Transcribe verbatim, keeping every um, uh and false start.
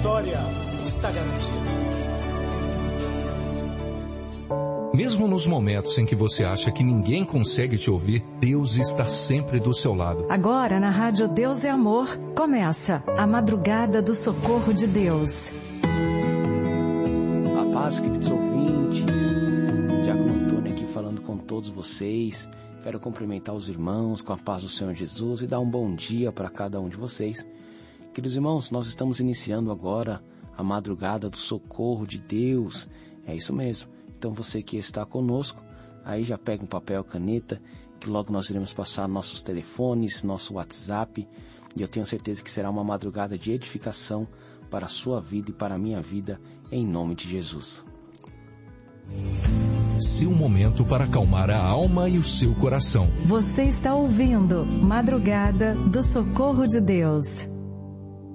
vitória está garantida. Mesmo nos momentos em que você acha que ninguém consegue te ouvir, Deus está sempre do seu lado. Agora, na Rádio Deus é Amor, começa a Madrugada do Socorro de Deus. A paz, queridos ouvintes. Diácono Antônio aqui falando com todos vocês. Quero cumprimentar os irmãos com a paz do Senhor Jesus e dar um bom dia para cada um de vocês. Queridos irmãos, nós estamos iniciando agora a Madrugada do Socorro de Deus. É isso mesmo. Então você que está conosco, aí já pega um papel, caneta, que logo nós iremos passar nossos telefones, nosso WhatsApp, e eu tenho certeza que será uma madrugada de edificação para a sua vida e para a minha vida, em nome de Jesus. Seu momento para acalmar a alma e o seu coração. Você está ouvindo Madrugada do Socorro de Deus.